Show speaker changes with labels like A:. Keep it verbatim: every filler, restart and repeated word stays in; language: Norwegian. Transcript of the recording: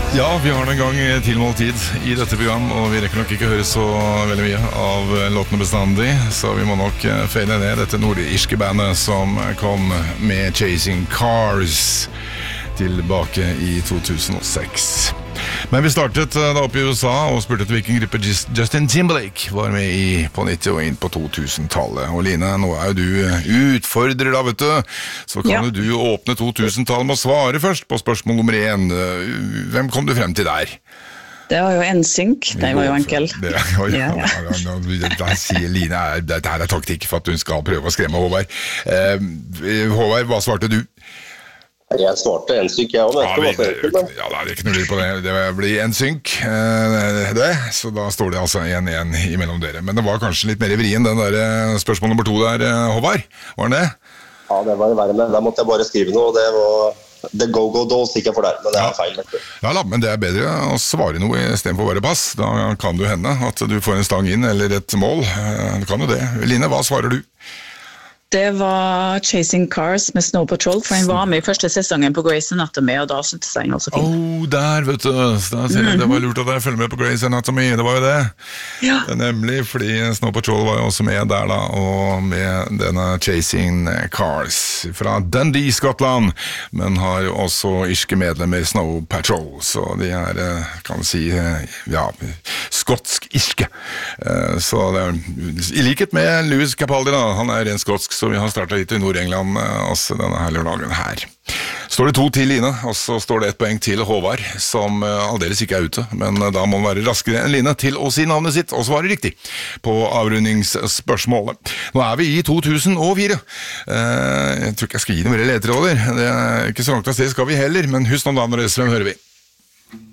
A: Ja, vi har en gang tilmålt tid i dette program, og vi rekker nok ikke høre så veldig mye av låtene bestandig, så vi må nok fade ned dette nordirske bandet som kom med Chasing Cars tilbake i to tusen og seks. Men vi startet da oppe i U S A og spurte etter hvilken gruppe Justin Timberlake var med i på nitti og inn på to tusen-tallet. Og Line, nå er jo du utfordrer da, vet du. Så kan
B: Ja.
A: jo du åpne to tusen-tallet med å svare først på spørsmål nummer én. Hvem kom du frem til der?
B: Det var jo N Sync, den var jo enkel.
A: Det, ja, ja,
B: Ja,
A: ja. Da sier Line, er- dette her er taktikk for at hun skal prøve å skremme Håvard. Eh, Håvard, hva svarte du?
C: Jeg svarte N Sync, jeg også, men
A: Ja,
C: det
A: vi,
C: var så enkelt, men
A: ja, det er ikke noe lyd på det. Det blir en synk, eh, det. Så da står det altså en igjen imellom dere. Men det var kanskje litt mer i vrien, den der eh, spørsmål nummer to der, eh, Håvard. Var den det?
C: ja, det var verre med. Da måtte jeg bare skrive noe, og det var The Go-Go Dolls gikk jeg for der, men det er feil. vet du.
A: Ja da, men det er bedre å svare noe i stedet for å være pass. Da kan det jo hende at du får en stang inn eller et mål. Eh, Det kan jo det. Line, hva svarer du?
B: Det var Chasing Cars med Snow Patrol, for den var med i første sesongen på Grey's Anatomy, og da syntes jeg den var så fin.
A: Åh, der vet du. Da ser jeg, det var lurt at jeg følger med på Grey's Anatomy. Det var jo det.
B: Ja.
A: Det er nemlig, fordi Snow Patrol var jo også med der da, og med denne Chasing Cars fra Dundee, Skottland, men har jo også irske medlemmer Snow Patrol, så de er, eh, kan man si, eh, ja, skotsk-irske. Eh, Så det er, i likhet med Lewis Capaldi da, han er ren skotsk, så vi har startet litt i Nord-England eh, også denne her lørdagen her. Står det to til Line, og så står det et poeng til Håvard, som eh, aldeles ikke er ute, men eh, da må man være raskere enn Line til å si navnet sitt, og svare riktig på avrundingsspørsmålet. Nå er vi i to tusen og fire. Eh, jeg tror ikke jeg skal gi noe mer ledtråder, det er ikke så langt av sted skal vi heller, men husk noen da når det, hvem hører vi?